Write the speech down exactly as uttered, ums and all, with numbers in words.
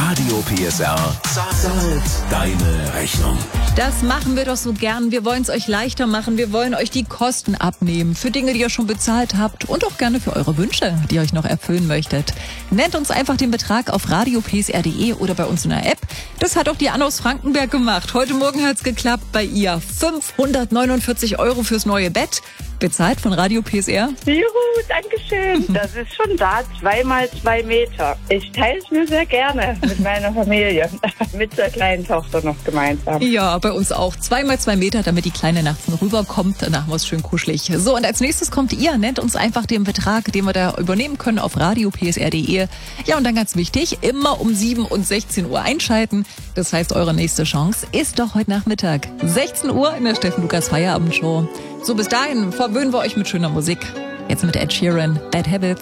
Radio P S R zahlt deine Rechnung. Das machen wir doch so gern. Wir wollen es euch leichter machen. Wir wollen euch die Kosten abnehmen für Dinge, die ihr schon bezahlt habt und auch gerne für eure Wünsche, die ihr euch noch erfüllen möchtet. Nennt uns einfach den Betrag auf radio p s r punkt d e oder bei uns in der App. Das hat auch die Anna aus Frankenberg gemacht. Heute Morgen hat's geklappt bei ihr. fünfhundertneunundvierzig Euro fürs neue Bett. Bezahlt von Radio P S R. Juhu, danke schön. Das ist schon da, zweimal zwei Meter. Ich teile es mir sehr gerne mit meiner Familie, mit der kleinen Tochter noch gemeinsam. Ja, bei uns auch. Zweimal zwei Meter, damit die Kleine nachts rüberkommt. Danach haben wir es schön kuschelig. So, und als nächstes kommt ihr. Nennt uns einfach den Betrag, den wir da übernehmen können auf radio p s r punkt d e. Ja, und dann ganz wichtig, immer um sieben und sechzehn Uhr einschalten. Das heißt, eure nächste Chance ist doch heute Nachmittag. sechzehn Uhr in der Steffen Lukas Feierabendshow. So, bis dahin verwöhnen wir euch mit schöner Musik. Jetzt mit Ed Sheeran, Bad Habits.